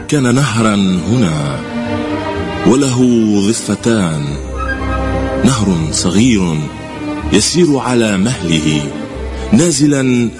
كان نهرا هنا وله ضفتان، نهر صغير يسير على مهله نازلا